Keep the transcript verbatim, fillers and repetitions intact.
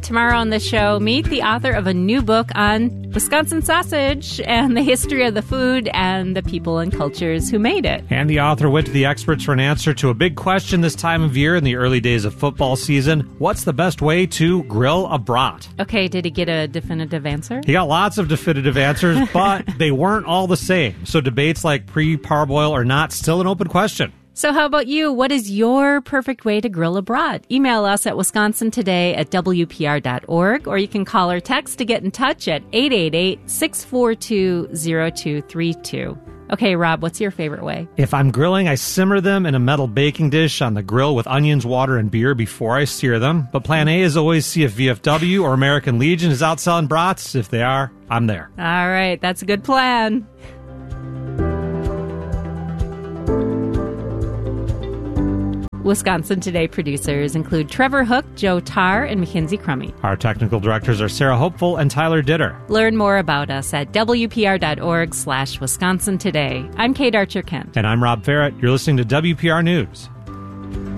Tomorrow on the show, meet the author of a new book on Wisconsin sausage and the history of the food and the people and cultures who made it. And the author went to the experts for an answer to a big question this time of year in the early days of football season. What's the best way to grill a brat? Okay, did he get a definitive answer? He got lots of definitive answers, but they weren't all the same. So debates like pre-parboil or not, still an open question. So how about you? What is your perfect way to grill a brat? Email us at wisconsin today at w p r dot org, or you can call or text to get in touch at eight eight eight, six four two, zero two three two. Okay, Rob, what's your favorite way? If I'm grilling, I simmer them in a metal baking dish on the grill with onions, water, and beer before I sear them. But plan A is always see if V F W or American Legion is out selling brats. If they are, I'm there. All right, that's a good plan. Wisconsin Today producers include Trevor Hook, Joe Tarr, and Mackenzie Crummy. Our technical directors are Sarah Hopeful and Tyler Ditter. Learn more about us at w p r dot org slash Wisconsin Today. I'm Kate Archer-Kent. And I'm Rob Farrett. You're listening to W P R News.